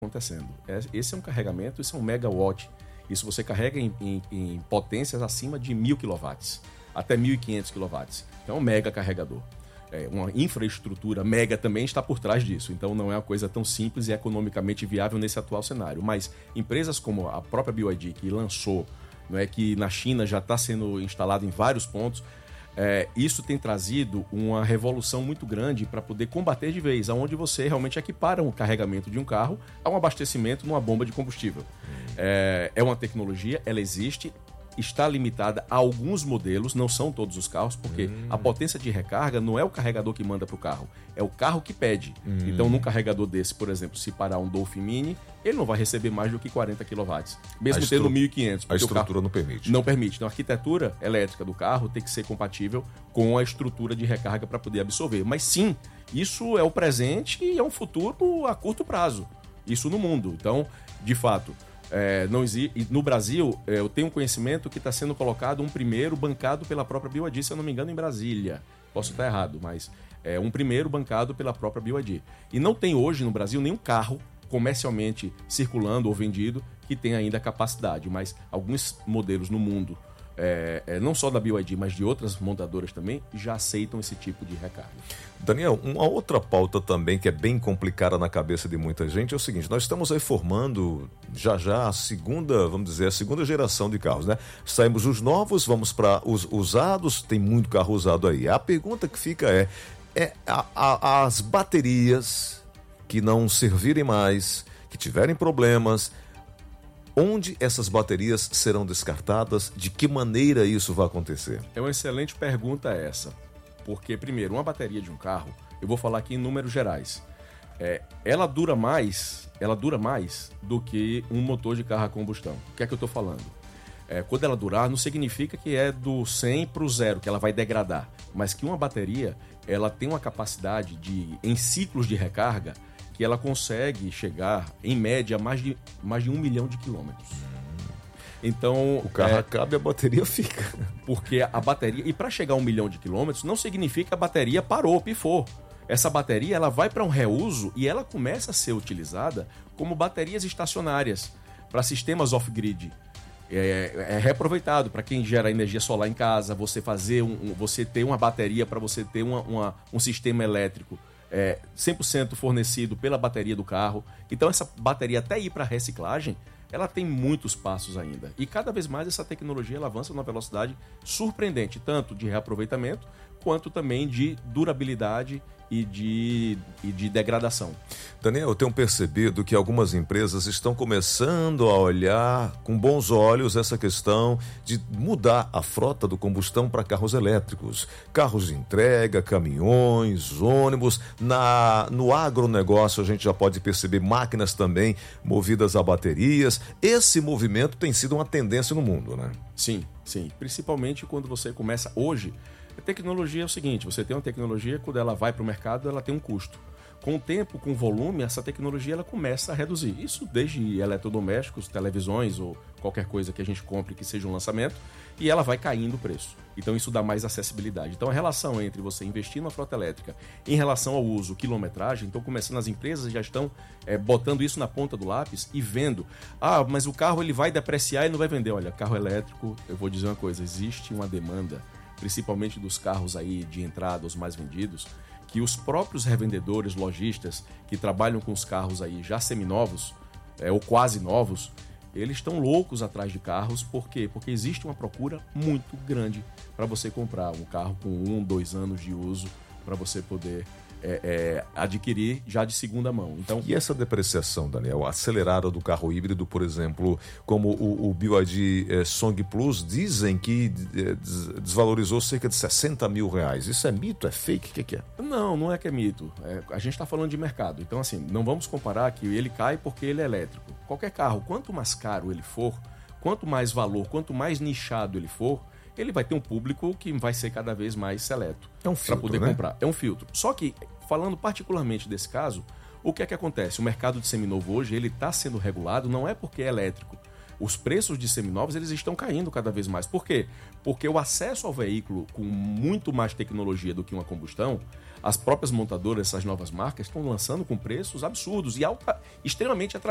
acontecendo. Esse é um carregamento, isso é um megawatt. Isso você carrega em potências acima de 1.000 kW, até 1.500 kW. Então é um mega carregador. Uma infraestrutura mega também está por trás disso. Então não é uma coisa tão simples e economicamente viável nesse atual cenário. Mas empresas como a própria BYD, que lançou, não é, que na China já está sendo instalado em vários pontos, isso tem trazido uma revolução muito grande para poder combater de vez, onde você realmente equipara o carregamento de um carro a um abastecimento numa bomba de combustível. É uma tecnologia, ela existe, está limitada a alguns modelos, não são todos os carros, porque a potência de recarga não é o carregador que manda para o carro, é o carro que pede. Então, num carregador desse, por exemplo, se parar um Dolphin Mini, ele não vai receber mais do que 40 kW, mesmo tendo 1.500. A estrutura não permite. Não permite. Então, a arquitetura elétrica do carro tem que ser compatível com a estrutura de recarga para poder absorver. Mas sim, isso é o presente e é um futuro a curto prazo. Isso no mundo. Então, de fato, não existe. No Brasil, eu tenho conhecimento que está sendo colocado um primeiro bancado pela própria BYD, se eu não me engano, em Brasília. Posso estar errado, mas é um primeiro bancado pela própria BYD. E não tem hoje no Brasil nenhum carro comercialmente circulando ou vendido que tenha ainda capacidade, mas alguns modelos no mundo, não só da BYD, mas de outras montadoras também, já aceitam esse tipo de recarga. Daniel, uma outra pauta também que é bem complicada na cabeça de muita gente é o seguinte: nós estamos aí formando já a segunda, vamos dizer, a segunda geração de carros, né? Saímos os novos, vamos para os usados, tem muito carro usado aí. A pergunta que fica as baterias que não servirem mais, que tiverem problemas, onde essas baterias serão descartadas? De que maneira isso vai acontecer? É uma excelente pergunta essa. Porque, primeiro, uma bateria de um carro, eu vou falar aqui em números gerais, ela dura mais do que um motor de carro a combustão. O que é que eu estou falando? Quando ela durar, não significa que é do 100 para o 0, que ela vai degradar. Mas que uma bateria, ela tem uma capacidade em ciclos de recarga, que ela consegue chegar, em média, mais de 1 milhão de quilômetros. Então, o carro acaba e a bateria fica. Porque a bateria... E para chegar a 1 milhão de quilômetros, não significa que a bateria parou, pifou. Essa bateria, ela vai para um reuso e ela começa a ser utilizada como baterias estacionárias para sistemas off-grid. É reaproveitado para quem gera energia solar em casa, você fazer você ter uma bateria para você ter um sistema elétrico 100% fornecido pela bateria do carro. Então essa bateria, até ir para reciclagem, ela tem muitos passos ainda. E cada vez mais essa tecnologia ela avança numa velocidade surpreendente, tanto de reaproveitamento quanto também de durabilidade e de degradação. Daniel, eu tenho percebido que algumas empresas estão começando a olhar com bons olhos essa questão de mudar a frota do combustão para carros elétricos. Carros de entrega, caminhões, ônibus. No agronegócio a gente já pode perceber máquinas também movidas a baterias. Esse movimento tem sido uma tendência no mundo, né? Sim. Principalmente quando você começa hoje. A tecnologia é o seguinte, você tem uma tecnologia, quando ela vai para o mercado, ela tem um custo. Com o tempo, com o volume, essa tecnologia ela começa a reduzir. Isso desde eletrodomésticos, televisões ou qualquer coisa que a gente compre que seja um lançamento, e ela vai caindo o preço. Então isso dá mais acessibilidade. Então a relação entre você investir na frota elétrica em relação ao uso, quilometragem, então começando, as empresas já estão botando isso na ponta do lápis e vendo. Mas o carro ele vai depreciar e não vai vender. Olha, carro elétrico, eu vou dizer uma coisa, existe uma demanda, principalmente dos carros aí de entrada, os mais vendidos, que os próprios revendedores, lojistas que trabalham com os carros aí já seminovos, ou quase novos, eles estão loucos atrás de carros. Por quê? Porque existe uma procura muito grande para você comprar um carro com 1, 2 anos de uso, para você poder adquirir já de segunda mão. Então, e essa depreciação, Daniel, acelerada do carro híbrido, por exemplo, como o BYD Song Plus, dizem que desvalorizou cerca de R$60 mil. Isso é mito? É fake? O que é? Não é que é mito. A gente está falando de mercado. Então, assim, não vamos comparar que ele cai porque ele é elétrico. Qualquer carro, quanto mais caro ele for, quanto mais valor, quanto mais nichado ele for, ele vai ter um público que vai ser cada vez mais seleto para poder comprar. É um filtro. Só que, falando particularmente desse caso, o que é que acontece? O mercado de seminovo hoje ele está sendo regulado, não é porque é elétrico. Os preços de seminovos eles estão caindo cada vez mais. Por quê? Porque o acesso ao veículo com muito mais tecnologia do que uma combustão, as próprias montadoras, essas novas marcas, estão lançando com preços absurdos e extremamente atrativos.